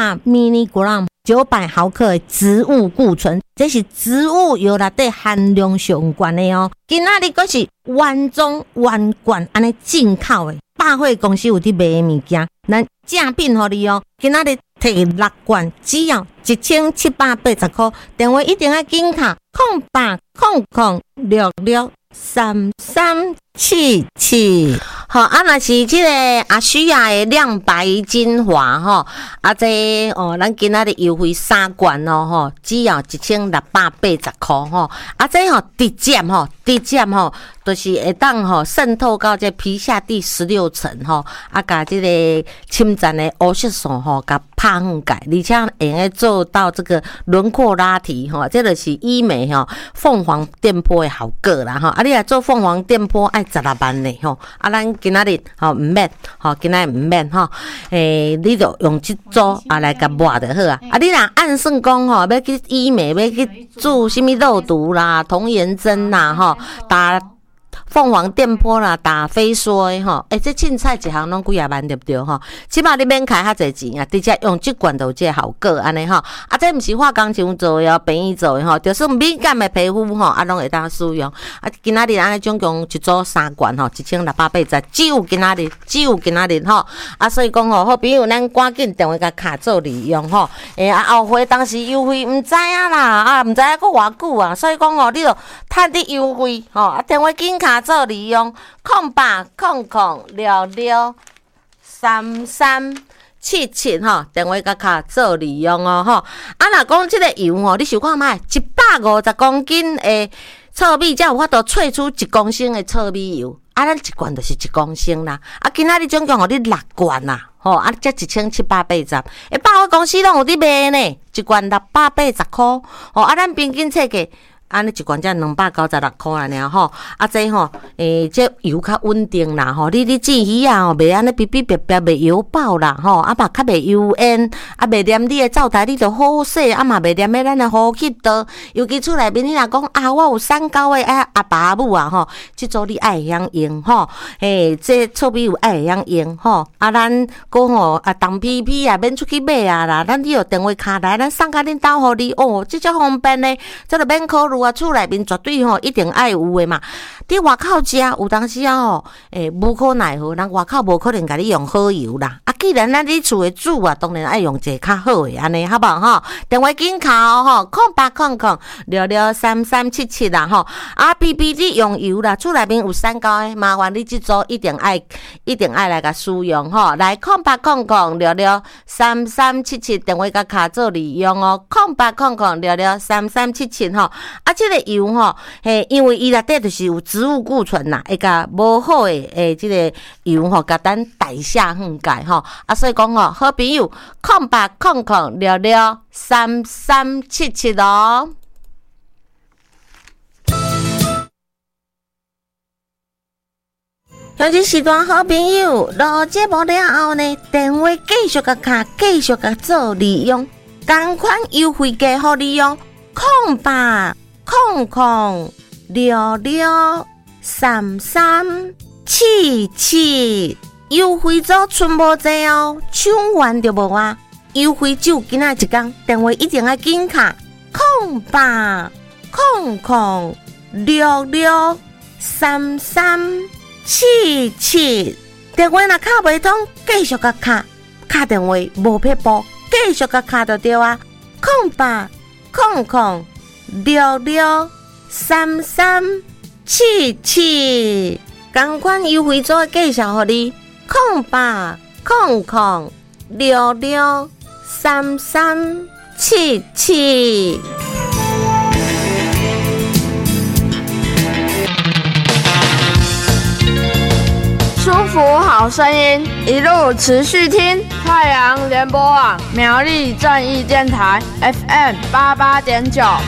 mg 900毫克的植物固醇，这是植物油内底含量上悬的哦。今仔日佫是原装原罐安尼进口的，百货公司有伫卖的物件，咱正品互你哦。今仔日摕6罐，只要1780块，电话一定要紧卡0800663377。好，若是即个阿需要的亮白精华吼，这咱今仔日优惠3罐吼，只要1680块吼，这直接就是会当渗透到这皮下第16层甲这个侵占的黑色素甲拍远解，而且会做到这个轮廓拉提这就是医美凤凰电波的效果啦你来做凤凰电波爱16万呢咱今仔日毋免今仔日毋免你就用这组来甲抹就好你若按算讲要去医美，要去做什么肉毒啦、童颜针啦打凤凰电波啦，打飞梭的这凊彩一项拢几啊万对不对起码你免开遐侪钱直接用这罐就有这效果安尼这不是化工厂做的便宜做的就是敏感的皮肤拢会当使用今仔日安尼总共一组3罐1680，只有今仔日所以讲好朋友咱赶紧电话甲卡做利用后回当时优惠唔知啦唔知还佫偌久所以讲你就趁伫优惠电话紧卡做利用0800663377电话甲卡做利用若讲即个油你想看卖150公斤的糙米才有法度萃出1公升的糙米油咱一罐就是1公升啦今仔日总共互你6罐啦才1780百货公司拢有伫卖呢，一罐680块咱平均测价安尼一罐才296块啦这这油较稳定啦你煮鱼袂安尼哔哔哔哔袂油爆啦嘛较袂油烟袂黏你的灶台你就好洗嘛袂黏咱的呼吸道，尤其厝内面你若讲我有三高的阿爸阿母这组你爱会晓用这臭米油爱会晓用咱讲当屁屁免出去买啦，咱你有电话卡来咱送到恁兜互你这足方便的，这就免考虑厝内面绝对一定爱有的嘛。伫外口食有当时无可奈何，人外口无可能甲你用好油啦。既然咱伫厝的煮当然爱用一个较好的安尼，好不好电话紧卡0800663377啦PPT 你用油啦，厝内面有3高的，麻烦你这组一定爱来甲使用来0800663377电话甲卡做利用0800663377这个油因为伊内底就是有植物固醇啦，会甲无好的这个油甲咱代谢远解所以讲好朋友0800663377像这时段好朋友录节目了后呢，电话继续甲卡继续甲做利用，同款优惠价互你用0800663377优惠组剩无济抢完就无优惠只有今仔一天，电话一定要紧卡0800663377电话若卡袂通，继续甲卡电话无撇步，继续甲卡就对0800663377同款优惠组介绍互你0800663377 舒服好声音，一路持续听太阳联播网苗栗正义电台 FM88.9。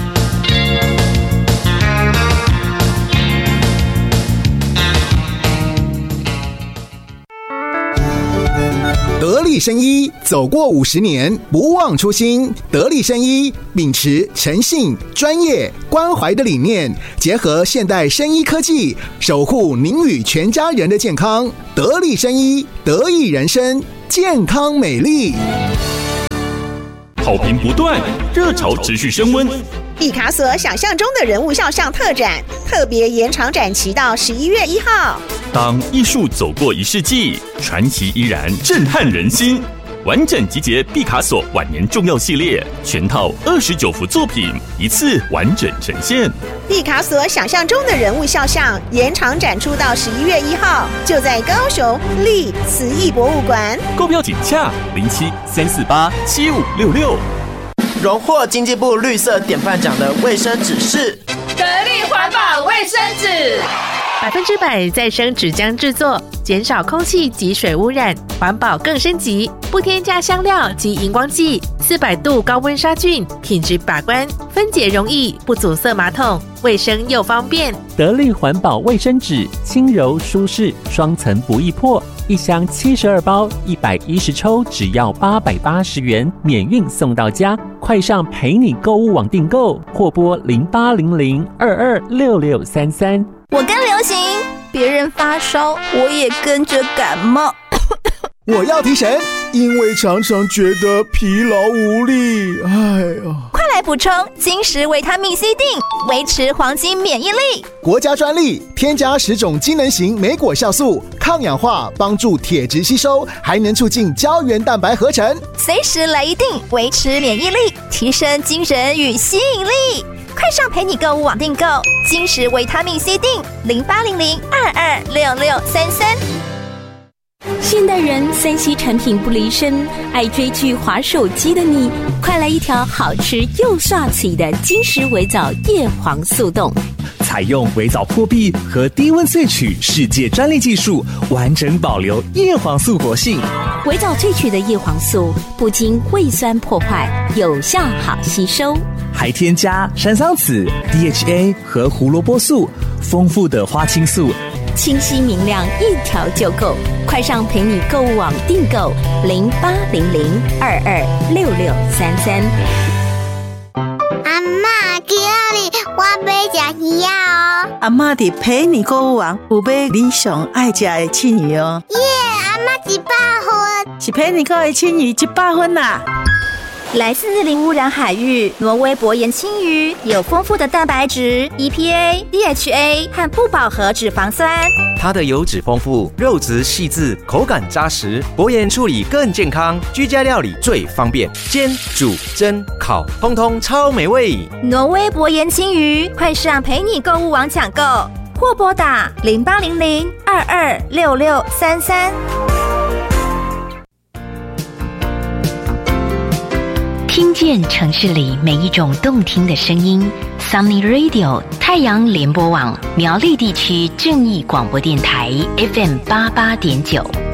得力生医走过50年，不忘初心。得力生医秉持诚信、专业、关怀的理念，结合现代生医科技，守护您与全家人的健康。得力生医，得益人生，健康美丽。 好评不断，热潮持续升温。 毕卡索想象中的人物肖像特展，特别延长展期到11月1号。 当艺术走过1世纪，传奇依然震撼人心。完整集结毕卡索晚年重要系列，全套29幅作品，一次完整呈现。 毕卡索想象中的人物肖像延长展出到11月1号，就在高雄立慈艺博物馆。 购票请洽07-348-7566。 荣获经济部绿色典范奖的卫生纸是得力环保卫生纸 ，100%再生纸浆制作，减少空气及水污染，环保更升级，不添加香料及荧光剂，400度高温杀菌，品质把关，分解容易，不阻塞马桶，卫生又方便。 得力环保卫生纸，轻柔舒适，双层不易破，一箱72包，110抽，只要880元，免运送到家。快上陪你购物网订购，或拨0800226633。 我跟流行，别人发烧，我也跟着感冒。 我要提神，因为常常觉得疲劳无力。 快来补充金石维他命 C 锭，维持黄金免疫力。 国家专利，添加10种机能型莓果酵素，抗氧化，帮助铁质吸收，还能促进胶原蛋白合成。 随时来一锭，维持免疫力，提升精神与吸引力。快上陪你购物网订购金石维他命 C 锭，0800226633。 现代人3C 产品不离身，爱追剧滑手机的你，快来一条好吃又刷嘴的金石微藻叶黄素冻。 采用微藻破壁和低温萃取世界专利技术，完整保留叶黄素活性。 微藻萃取的叶黄素不经胃酸破坏，有效好吸收， 还添加山桑子、DHA 和胡萝卜素，丰富的花青素， 清晰明亮，一条就够。快上陪你购物网订购0800226633。 阿嬷，今日我要吃鱼哦。 阿嬷伫陪你购物网有买你上爱吃的青鱼哦。 耶，阿嬷100分， 是陪你购的青鱼100分啦。 来自零污染海域，挪威薄盐青鱼有丰富的蛋白质、EPA、DHA 和不饱和脂肪酸。 它的油脂丰富，肉质细致，口感扎实，薄盐处理更健康，居家料理最方便，煎、煮、蒸、烤，通通超美味。 挪威薄盐青鱼，快上陪你购物网抢购，或拨打0800226633。 听见城市里每一种动听的声音。Sunny Radio 太阳联播网苗栗地区正义广播电台 FM88.9。